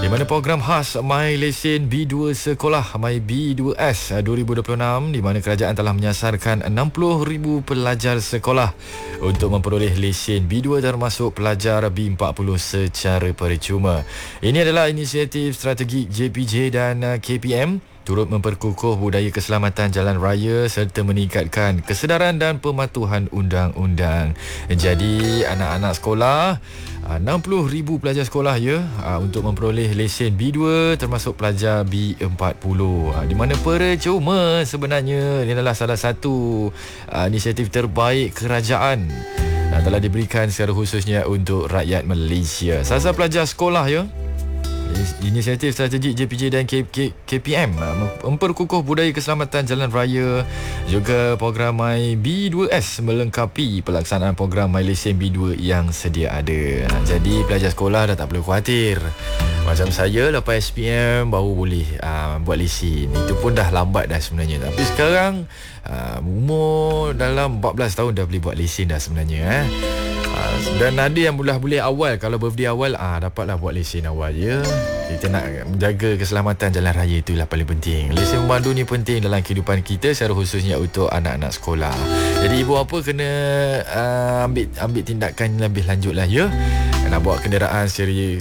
Di mana program khas My Lesen B2 Sekolah My B2S 2026 di mana kerajaan telah menyasarkan 60,000 pelajar sekolah untuk memperoleh lesen B2 termasuk pelajar B40 secara percuma. Ini adalah inisiatif strategik JPJ dan KPM turut memperkukuh budaya keselamatan jalan raya serta meningkatkan kesedaran dan pematuhan undang-undang. Jadi anak-anak sekolah 60,000 pelajar sekolah untuk memperoleh lesen B2 termasuk pelajar B40 di mana percuma sebenarnya. Ini adalah salah satu inisiatif terbaik kerajaan telah diberikan secara khususnya untuk rakyat Malaysia. Sasa pelajar sekolah inisiatif strategik JPJ dan KPM memperkukuh budaya keselamatan jalan raya juga program My B2S melengkapi pelaksanaan program My Lesen B2 yang sedia ada. Jadi pelajar sekolah dah tak perlu khawatir. Macam saya lepas SPM baru boleh buat lesen. Itu pun dah lambat dah sebenarnya. Tapi sekarang umur dalam 14 tahun dah boleh buat lesen dah sebenarnya. Dan ada yang boleh awal. Kalau birthday awal dapatlah buat lesen awal Kita nak menjaga keselamatan jalan raya, itulah paling penting. Lesen memandu ni penting dalam kehidupan kita, secara khususnya untuk anak-anak sekolah. Jadi ibu bapa kena ambil tindakan lebih lanjut lah nak bawa kenderaan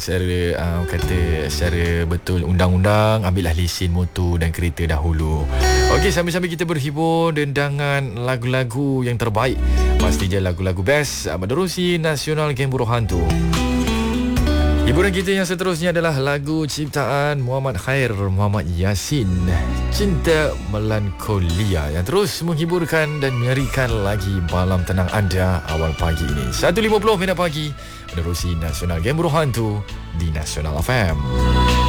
secara betul undang-undang. Ambillah lesen motor dan kereta dahulu. Okey, sambil-sambil kita berhibur dengan lagu-lagu yang terbaik. Pasti je lagu-lagu best menerusi Nasional Game Hantu. Hiburan kita yang seterusnya adalah lagu ciptaan Muhammad Khair Muhammad Yasin, Cinta Melankolia, yang terus menghiburkan dan menyerikan lagi malam tenang anda awal pagi ini. 1.50 minit pagi menerusi Nasional Game Hantu di Nasional FM.